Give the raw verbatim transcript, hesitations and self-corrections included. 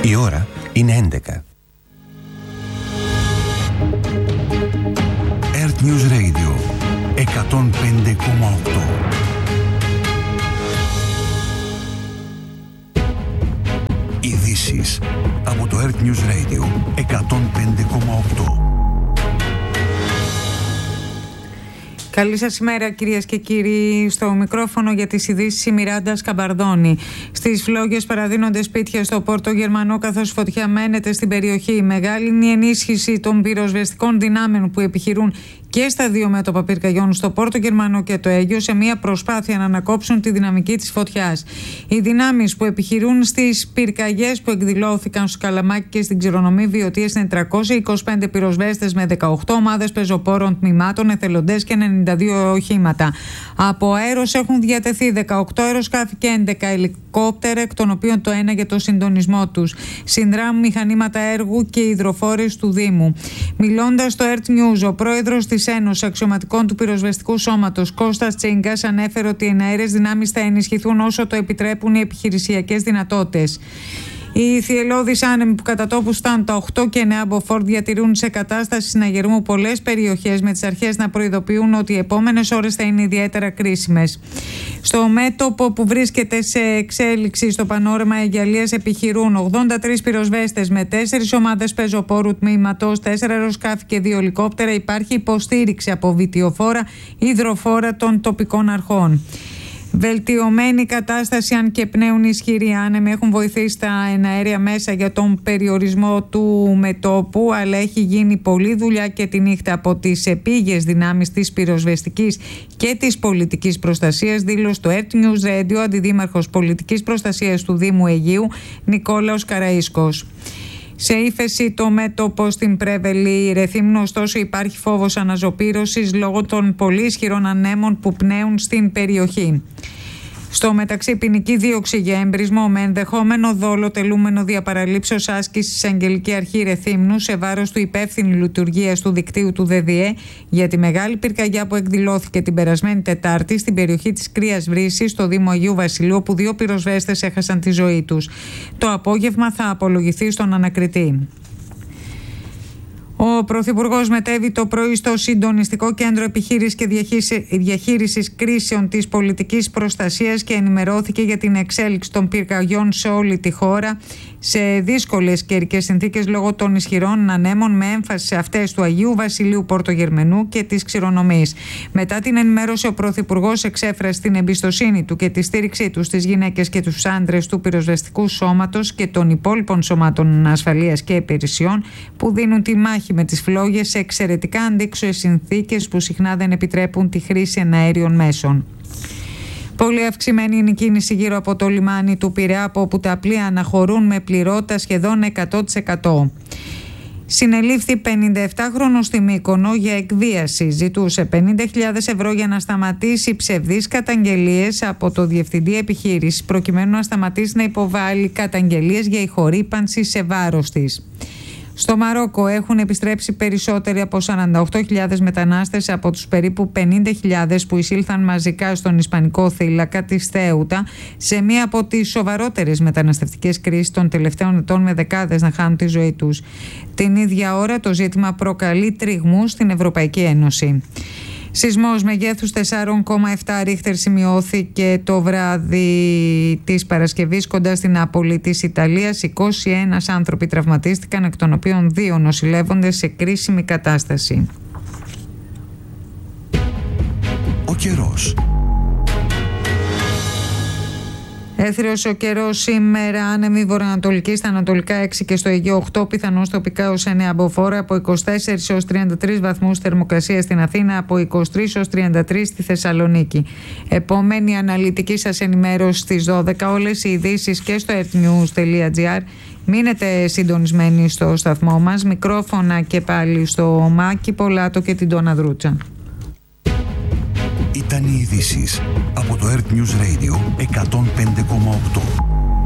Η ώρα είναι έντεκα. Earth News Radio εκατόν πέντε κόμμα οκτώ. Ειδήσεις από το Earth News Radio εκατόν πέντε κόμμα οκτώ. Καλή σας ημέρα, κυρίες και κύριοι. Στο μικρόφωνο για τις ειδήσεις η Μιράντα Σκαμπαρδόνη. Στις φλόγες παραδίνονται σπίτια στο Πόρτο Γερμανό, καθώς φωτιά μένεται στην περιοχή. Μεγάλη είναι η ενίσχυση των πυροσβεστικών δυνάμεων που επιχειρούν και στα δύο μέτωπα πυρκαγιών, στο Πόρτο Γερμανό και το Αίγιο, σε μια προσπάθεια να ανακόψουν τη δυναμική της φωτιάς. Οι δυνάμεις που επιχειρούν στις πυρκαγιές που εκδηλώθηκαν στο Καλαμάκι και στην Ξηρονομή Βιωτίας είναι τριακόσιοι είκοσι πέντε πυροσβέστες με δεκαοκτώ ομάδες πεζοπόρων τμήματων, εθελοντές και ενενήντα δύο οχήματα. Από αέρος έχουν διατεθεί δεκαοκτώ αεροσκάφη και έντεκα ελικόπτερα, εκ των οποίων το ένα για το συντονισμό τους. Συνδράμουν μηχανήματα έργου και υδροφόρες του Δήμου. Μιλώντας στο Earth News, ο πρόεδρος της Ένωσης Αξιωματικών του Πυροσβεστικού Σώματος, Κώστας Τσίγκας, ανέφερε ότι οι εναέρειες δυνάμεις θα ενισχυθούν όσο το επιτρέπουν οι επιχειρησιακές δυνατότητες. Οι θυελλώδεις άνεμοι που κατά τόπου φτάνουν τα οκτώ και εννέα μποφόρ διατηρούν σε κατάσταση συναγερμού πολλές περιοχές, με τις αρχές να προειδοποιούν ότι οι επόμενες ώρες θα είναι ιδιαίτερα κρίσιμες. Στο μέτωπο που βρίσκεται σε εξέλιξη στο πανόραμα Αιγιαλίας επιχειρούν ογδόντα τρεις πυροσβέστες με τέσσερις ομάδες πεζοπόρου τμήματος, τέσσερα αεροσκάφη και δύο ελικόπτερα. Υπάρχει υποστήριξη από βιτιοφόρα, υδροφόρα των τοπικών αρχών. Βελτιωμένη κατάσταση, αν και πνέουν ισχυροί άνεμοι, έχουν βοηθήσει τα εναέρια μέσα για τον περιορισμό του μετώπου, αλλά έχει γίνει πολλή δουλειά και τη νύχτα από τις επίγειες δυνάμεις της πυροσβεστικής και της πολιτικής προστασίας, δήλωσε στο Earth News Radio ο αντιδήμαρχος πολιτικής προστασίας του Δήμου Αιγείου, Νικόλαος Καραΐσκος. Σε ύφεση το μέτωπο στην Πρέβελη Ρεθύμνου, ωστόσο υπάρχει φόβος αναζωπήρωσης λόγω των πολύ ισχυρών ανέμων που πνέουν στην περιοχή. Στο μεταξύ, ποινική δίωξη για εμπρισμό με ενδεχόμενο δόλο τελούμενο διαπαραλήψεως άσκηση της Αγγελική Αρχή Ρεθύμνου σε βάρος του υπεύθυνου λειτουργίας του δικτύου του ΔΔΕ για τη μεγάλη πυρκαγιά που εκδηλώθηκε την περασμένη Τετάρτη στην περιοχή της Κρύας Βρύσης, στο Δήμο Αγίου Βασιλείου, όπου δύο πυροσβέστες έχασαν τη ζωή τους. Το απόγευμα θα απολογηθεί στον ανακριτή. Ο Πρωθυπουργός μετέβη το πρωί στο Συντονιστικό Κέντρο Επιχείρησης και Διαχείρισης Κρίσεων της Πολιτικής Προστασίας και ενημερώθηκε για την εξέλιξη των πυρκαγιών σε όλη τη χώρα σε δύσκολες καιρικές συνθήκες λόγω των ισχυρών ανέμων, με έμφαση σε αυτές του Αγίου Βασιλείου, Πορτογερμενού και της Ξηρονομής. Μετά την ενημέρωση, ο Πρωθυπουργός εξέφρασε την εμπιστοσύνη του και τη στήριξή του στις γυναίκες και τους άντρες του πυροσβεστικού σώματος και των υπόλοιπων σωμάτων ασφαλείας και υπηρεσιών που δίνουν τη μάχη με τις φλόγες σε εξαιρετικά αντίξωες συνθήκες που συχνά δεν επιτρέπουν τη χρήση εναέριων μέσων. Πολύ αυξημένη είναι η κίνηση γύρω από το λιμάνι του Πειραιά, από όπου τα πλοία αναχωρούν με πληρότητα σχεδόν εκατό τοις εκατό. Συνελήφθη πενηνταεπτάχρονος στη Μύκονο για εκβίαση. Ζητούσε πενήντα χιλιάδες ευρώ για να σταματήσει ψευδείς καταγγελίες από το Διευθυντή Επιχείρησης, προκειμένου να σταματήσει να υποβάλει καταγγελίες για ηχορύπανση σε βάρος της. Στο Μαρόκο έχουν επιστρέψει περισσότεροι από σαράντα οκτώ χιλιάδες μετανάστες από τους περίπου πενήντα χιλιάδες που εισήλθαν μαζικά στον Ισπανικό θύλακα της Θέουτα, σε μία από τις σοβαρότερες μεταναστευτικές κρίσεις των τελευταίων ετών, με δεκάδες να χάνουν τη ζωή τους. Την ίδια ώρα το ζήτημα προκαλεί τριγμούς στην Ευρωπαϊκή Ένωση. Σεισμός μεγέθους τέσσερα κόμμα επτά ρίχτερ σημειώθηκε το βράδυ της Παρασκευής κοντά στην Νάπολη της Ιταλίας. είκοσι ένα άνθρωποι τραυματίστηκαν, εκ των οποίων δύο νοσηλεύονται σε κρίσιμη κατάσταση. Ο καιρός. Έθριος ο καιρός σήμερα, άνεμη βορειοανατολική στα ανατολικά έξι και στο Αιγαίο οκτώ, πιθανώς τοπικά ως εννέα μποφόρ, από είκοσι τέσσερις έως τριάντα τρεις βαθμούς θερμοκρασία στην Αθήνα, από είκοσι τρεις έως τριάντα τρεις στη Θεσσαλονίκη. Επόμενη αναλυτική σας ενημέρωση στις δώδεκα, όλες οι ειδήσεις και στο earthnews τελεία gr. Μείνετε συντονισμένοι στο σταθμό μας. Μικρόφωνα και πάλι στο Μάκη Πολάτο και την Τόνα Δρούτσα. Ήταν οι ειδήσεις από το Earth News Radio εκατόν πέντε κόμμα οκτώ.